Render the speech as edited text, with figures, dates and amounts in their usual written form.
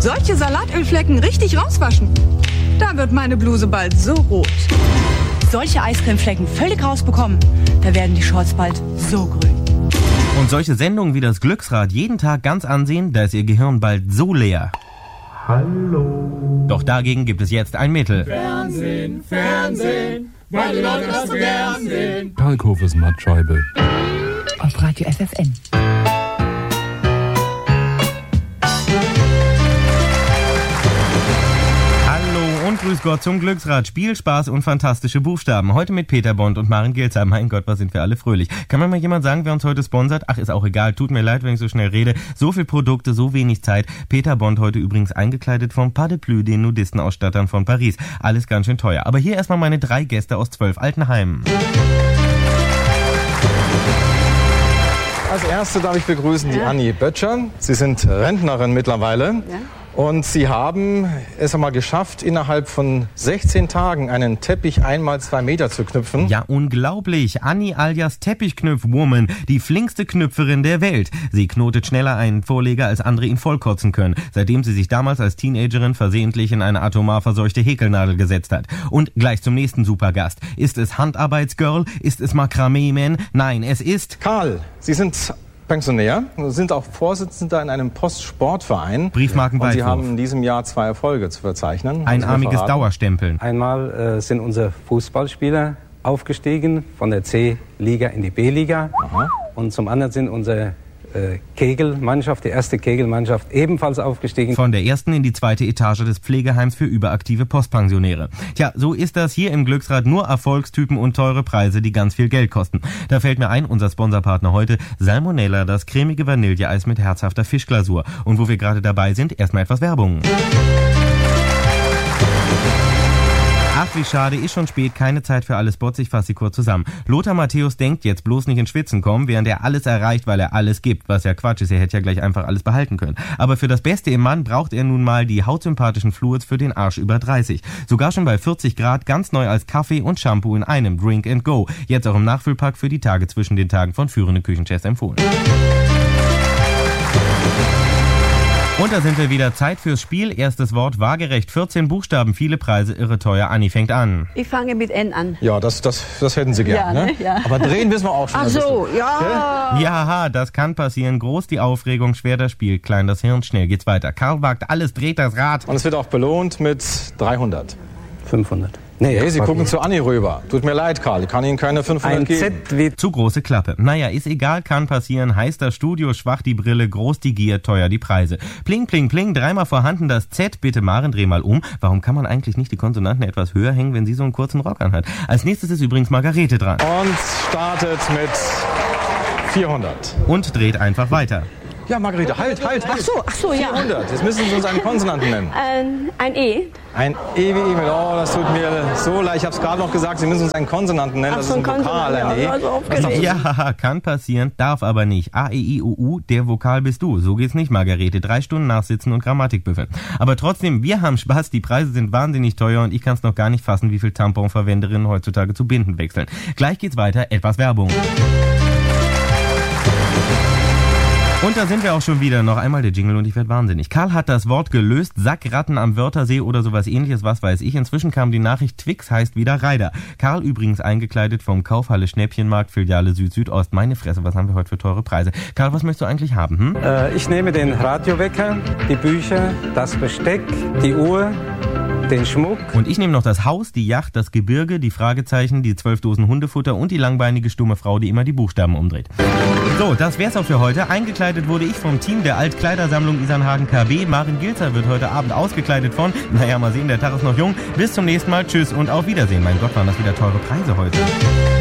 Solche Salatölflecken richtig rauswaschen. Da wird meine Bluse bald so rot. Solche Eiscremeflecken völlig rausbekommen. Da werden die Shorts bald so grün. Und solche Sendungen wie das Glücksrad jeden Tag ganz ansehen, da ist Ihr Gehirn bald so leer. Hallo. Doch dagegen gibt es jetzt ein Mittel. Fernsehen, Fernsehen, weil die Leute das so gern sehen. Kalkhofes Mattscheibe. Auf Radio FFN. Und grüß Gott zum Glücksrad. Spiel, Spaß und fantastische Buchstaben. Heute mit Peter Bond und Maren Gilzer. Mein Gott, was sind wir alle fröhlich. Kann mir mal jemand sagen, wer uns heute sponsert? Ach, ist auch egal. Tut mir leid, wenn ich so schnell rede. So viel Produkte, so wenig Zeit. Peter Bond heute übrigens eingekleidet vom Pas de Plus, den Nudistenausstattern von Paris. Alles ganz schön teuer. Aber hier erstmal meine 3 Gäste aus 12 Altenheimen. Als erste darf ich begrüßen die Anni Böttcher. Sie sind Rentnerin mittlerweile. Ja. Und Sie haben es einmal geschafft, innerhalb von 16 Tagen einen Teppich 1x2 Meter zu knüpfen. Ja, unglaublich. Anni alias Teppichknüpfwoman, die flinkste Knüpferin der Welt. Sie knotet schneller einen Vorleger, als andere ihn vollkotzen können, seitdem sie sich damals als Teenagerin versehentlich in eine atomar verseuchte Häkelnadel gesetzt hat. Und gleich zum nächsten Supergast. Ist es Handarbeitsgirl? Ist es Makramee-Man? Nein, es ist... Karl, Sie sind Pensionär, sind auch Vorsitzender in einem Postsportverein. Briefmarkenweitwurf. Und Sie haben in diesem Jahr 2 Erfolge zu verzeichnen. Einarmiges Dauerstempeln. Einmal sind unsere Fußballspieler aufgestiegen von der C-Liga in die B-Liga. Aha. Und zum anderen sind unsere Kegelmannschaft, die erste Kegelmannschaft, ebenfalls aufgestiegen. Von der ersten in die 2. Etage des Pflegeheims für überaktive Postpensionäre. Tja, so ist das hier im Glücksrad, nur Erfolgstypen und teure Preise, die ganz viel Geld kosten. Da fällt mir ein, unser Sponsorpartner heute, Salmonella, das cremige Vanilleeis mit herzhafter Fischglasur. Und wo wir gerade dabei sind, erstmal etwas Werbung. Ach, wie schade, ist schon spät, keine Zeit für alle Spots, ich fasse sie kurz zusammen. Lothar Matthäus denkt jetzt bloß nicht ins Schwitzen kommen, während er alles erreicht, weil er alles gibt, was ja Quatsch ist, er hätte ja gleich einfach alles behalten können. Aber für das Beste im Mann braucht er nun mal die hautsympathischen Fluids für den Arsch über 30. Sogar schon bei 40 Grad, ganz neu als Kaffee und Shampoo in einem, Drink and Go. Jetzt auch im Nachfüllpack für die Tage zwischen den Tagen von führenden Küchenchefs empfohlen. Und da sind wir wieder. Zeit fürs Spiel. Erstes Wort waagerecht. 14 Buchstaben, viele Preise, irre teuer. Anni fängt an. Ich fange mit N an. Ja, das hätten Sie gerne. Ja, ne? Ja. Aber drehen wissen wir auch schon. Ach so, ja. Ja, das kann passieren. Groß die Aufregung, schwer das Spiel, klein das Hirn, schnell geht's weiter. Karl wagt alles, dreht das Rad. Und es wird auch belohnt mit 300. 500. Nee, Sie gucken zu Anni rüber. Tut mir leid, Karl, ich kann Ihnen keine 500 ein geben. Z wie zu große Klappe. Naja, ist egal, kann passieren. Heiß das Studio, schwach die Brille, groß die Gier, teuer die Preise. Pling, pling, pling, 3-mal vorhanden das Z. Bitte Maren, dreh mal um. Warum kann man eigentlich nicht die Konsonanten etwas höher hängen, wenn sie so einen kurzen Rock anhat? Als nächstes ist übrigens Margarete dran. Und startet mit 400. Und dreht einfach weiter. Ja, Margarete, halt. Ach so, ja. 400. Jetzt müssen Sie uns einen Konsonanten nennen. Ein E. Ein E wie E-Mail. Oh, das tut mir so leid. Ich habe es gerade noch gesagt, Sie müssen uns einen Konsonanten nennen. Das ist ein Vokal, ein E. Ja, kann passieren, darf aber nicht. A, E, I, O, U, der Vokal bist du. So geht's nicht, Margarete. 3 Stunden nachsitzen und Grammatik büffeln. Aber trotzdem, wir haben Spaß. Die Preise sind wahnsinnig teuer und ich kann es noch gar nicht fassen, wie viel Tamponverwenderinnen heutzutage zu Binden wechseln. Gleich geht's weiter. Etwas Werbung. Und da sind wir auch schon wieder. Noch einmal der Jingle und ich werde wahnsinnig. Karl hat das Wort gelöst. Sackratten am Wörthersee oder sowas ähnliches, was weiß ich. Inzwischen kam die Nachricht, Twix heißt wieder Reider. Karl übrigens eingekleidet vom Kaufhalle Schnäppchenmarkt, Filiale Süd-Südost. Meine Fresse, was haben wir heute für teure Preise? Karl, was möchtest du eigentlich haben? Ich nehme den Radiowecker, die Bücher, das Besteck, die Uhr, den Schmuck. Und ich nehme noch das Haus, die Yacht, das Gebirge, die Fragezeichen, die 12 Dosen Hundefutter und die langbeinige stumme Frau, die immer die Buchstaben umdreht. So, das wär's auch für heute. Eingekleidet wurde ich vom Team der Altkleidersammlung Isernhagen KB. Maren Gilzer wird heute Abend ausgekleidet von, naja, mal sehen, der Tag ist noch jung. Bis zum nächsten Mal, tschüss und auf Wiedersehen. Mein Gott, waren das wieder teure Preise heute.